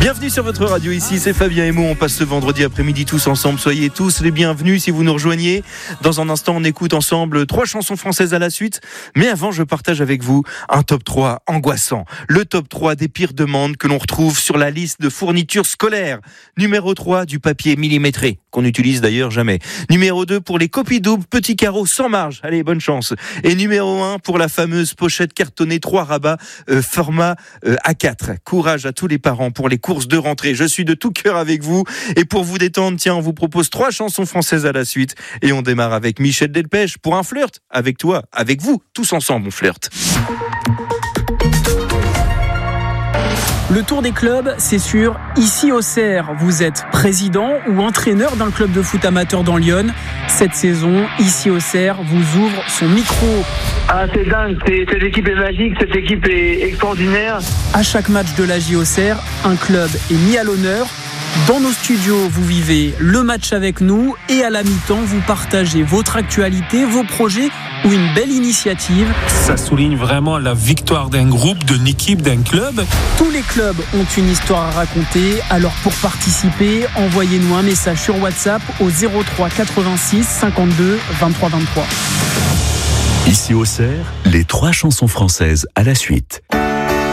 Bienvenue sur votre radio, ici c'est Fabien et Mo, on passe ce vendredi après-midi tous ensemble, soyez tous les bienvenus si vous nous rejoignez. Dans un instant on écoute ensemble 3 chansons françaises à la suite, mais avant je partage avec vous un top 3 angoissant, le top 3 des pires demandes que l'on retrouve sur la liste de fournitures scolaires. Numéro 3, du papier millimétré, qu'on n'utilise d'ailleurs jamais. Numéro 2, pour les copies doubles, petits carreaux sans marge, allez bonne chance. Et numéro 1, pour la fameuse pochette cartonnée 3 rabats format A4. Courage à tous les parents pour les courses de rentrée. Je suis de tout cœur avec vous. Et pour vous détendre, tiens, on vous propose 3 chansons françaises à la suite. Et on démarre avec Michel Delpech pour un flirt. Avec toi, avec vous, tous ensemble, on flirte. Le tour des clubs, c'est sur Ici Auxerre. Vous êtes président ou entraîneur d'un club de foot amateur dans Lyon. Cette saison, Ici Auxerre vous ouvre son micro. Ah, c'est dingue, cette équipe est magique, cette équipe est extraordinaire. À chaque match de la J Auxerre, un club est mis à l'honneur. Dans nos studios, vous vivez le match avec nous et à la mi-temps, vous partagez votre actualité, vos projets ou une belle initiative. Ça souligne vraiment la victoire d'un groupe, d'une équipe, d'un club. Tous les clubs ont une histoire à raconter, alors pour participer, envoyez-nous un message sur WhatsApp au 03 86 52 23 23. Ici Auxerre, les 3 chansons françaises à la suite.